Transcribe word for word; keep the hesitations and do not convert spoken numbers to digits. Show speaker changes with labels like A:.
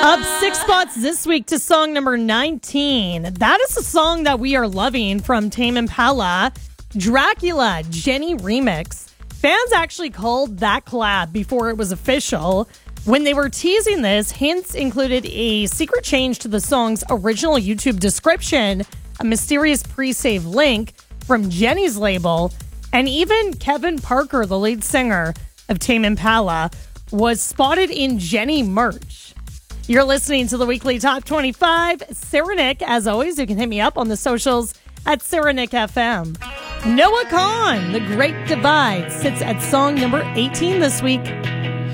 A: Up six spots this week to song number nineteen. That is a song that we are loving from Tame Impala, Dracula, Jenny remix. Fans actually called that collab before it was official. When they were teasing this, hints included a secret change to the song's original YouTube description, a mysterious pre-save link from Jenny's label, and even Kevin Parker, the lead singer of Tame Impala, was spotted in Jenny merch. You're listening to the weekly Top twenty-five. Sarah Nick, as always, you can hit me up on the socials at Sarah Nick F M. Noah Kahan, The Great Divide, sits at song number eighteen this week.